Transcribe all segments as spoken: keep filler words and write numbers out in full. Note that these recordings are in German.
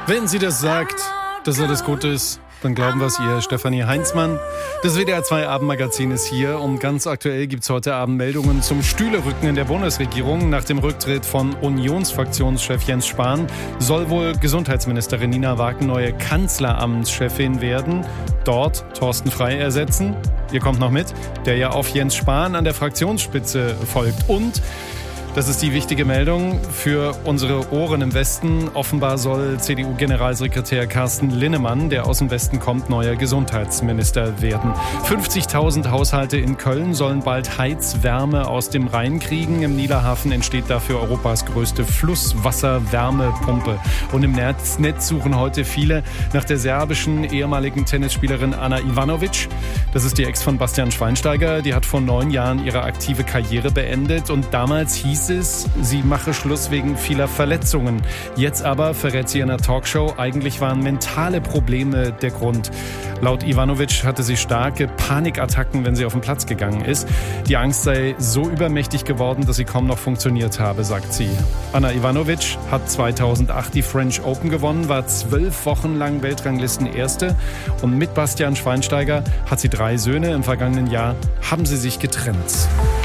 Wenn sie das sagt, dass alles gut ist, dann glauben wir es ihr. Stefanie Heinzmann. Das W D R zwei Abendmagazin ist hier und ganz aktuell gibt es heute Abend Meldungen zum Stühlerücken in der Bundesregierung. Nach dem Rücktritt von Unionsfraktionschef Jens Spahn soll wohl Gesundheitsministerin Nina Wagen neue Kanzleramtschefin werden. Dort Thorsten Frey ersetzen. Ihr kommt noch mit, der ja auf Jens Spahn an der Fraktionsspitze folgt. Und das ist die wichtige Meldung für unsere Ohren im Westen. Offenbar soll C D U-Generalsekretär Carsten Linnemann, der aus dem Westen kommt, neuer Gesundheitsminister werden. fünfzigtausend Haushalte in Köln sollen bald Heizwärme aus dem Rhein kriegen. Im Niederhafen entsteht dafür Europas größte Flusswasserwärmepumpe. Und im Netz, Netz suchen heute viele nach der serbischen ehemaligen Tennisspielerin Ana Ivanovic. Das ist die Ex von Bastian Schweinsteiger. Die hat vor neun Jahren ihre aktive Karriere beendet. Und damals hieß es, sie mache Schluss wegen vieler Verletzungen. Jetzt aber verrät sie in einer Talkshow, eigentlich waren mentale Probleme der Grund. Laut Ivanovic hatte sie starke Panikattacken, wenn sie auf den Platz gegangen ist. Die Angst sei so übermächtig geworden, dass sie kaum noch funktioniert habe, sagt sie. Ana Ivanovic hat zweitausendacht die French Open gewonnen, war zwölf Wochen lang Weltranglistenerste. Und mit Bastian Schweinsteiger hat sie drei Söhne. Im vergangenen Jahr haben sie sich getrennt.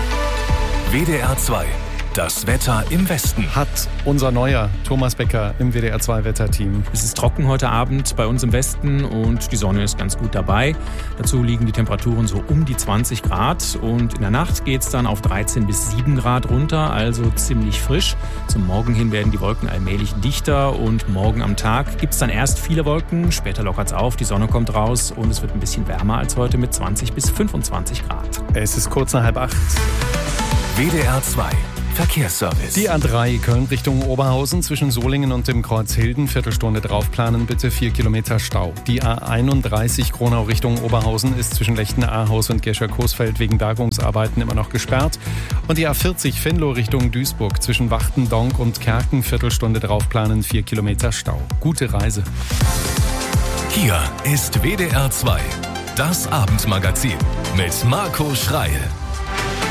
W D R zwei. Das Wetter im Westen. Hat unser neuer Thomas Becker im W D R zwei Wetterteam. Es ist trocken heute Abend bei uns im Westen und die Sonne ist ganz gut dabei. Dazu liegen die Temperaturen so um die zwanzig Grad und in der Nacht geht es dann auf dreizehn bis sieben Grad runter, also ziemlich frisch. Zum Morgen hin werden die Wolken allmählich dichter und morgen am Tag gibt es dann erst viele Wolken, später lockert es auf, die Sonne kommt raus und es wird ein bisschen wärmer als heute mit zwanzig bis fünfundzwanzig Grad. Es ist kurz nach halb acht. W D R zwei. Verkehrsservice. Die A drei Köln Richtung Oberhausen zwischen Solingen und dem Kreuz Hilden. Viertelstunde draufplanen, bitte vier Kilometer Stau. Die A einunddreißig Kronau Richtung Oberhausen ist zwischen Lechten-Ahaus und Gescher-Coesfeld wegen Bergungsarbeiten immer noch gesperrt. Und die A vierzig Venlo Richtung Duisburg zwischen Wachten, Donk und Kerken. Viertelstunde draufplanen, vier Kilometer Stau. Gute Reise. Hier ist W D R zwei. Das Abendmagazin mit Marco Schreil.